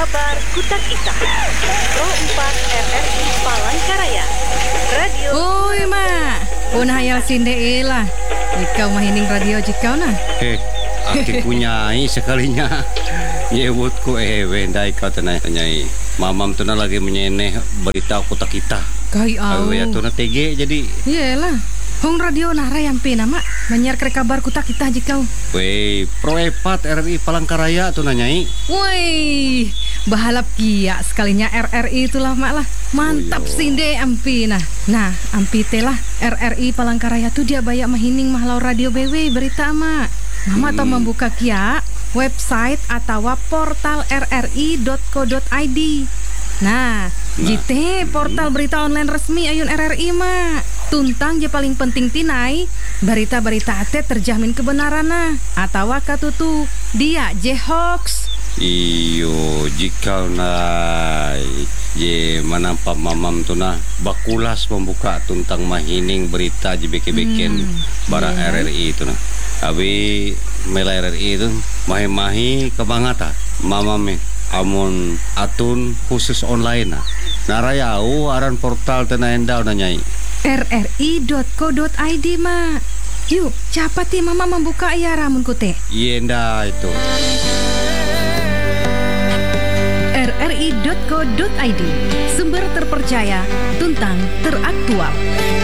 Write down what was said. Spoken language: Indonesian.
Kabar Kutak Ita Pro 4 RRI Palangkaraya Radio. Oi mak, pun hayal sinde lah. Ikau mahining radio jikau nah. Aki punyai sekalinya. Nyebutku wendai kau tenai. Mamam tu lagi menyeneh berita Kutak Ita. Kai au. Ya tu TG jadi. Iyalah. Hong radio nara yang pina mak menyiar kabar Kutak Ita jikau. Wei, Pro 4 RRI Palangkaraya tu nanyai. Woi, bahalap kia sekalinya RRI itulah mak lah. Mantap sinde ampina. Nah, ampi telah RRI Palangkaraya tu dia banyak mahining mahlau radio BW berita mak. Mama tau membuka kia website atau portal rri.co.id. Nah, jite portal berita online resmi ayun RRI mak. Tuntang je paling penting tinai berita-berita ate terjamin kebenaran nah atau katutu dia je hoax. Iyo jika nai je manampak mamam tu nah bakulas membuka tuntang mahining berita je beken bara RRI itu nah. Abi mela RRI itu mahi-mahi kebangata mamam amun atun khusus online nah. Narayau aran portal tena endau nanyai rri.co.id mak. Yuk, capati mama membuka ya ramun kute. Yenda itu. rri.co.id, sumber terpercaya, tuntang teraktual.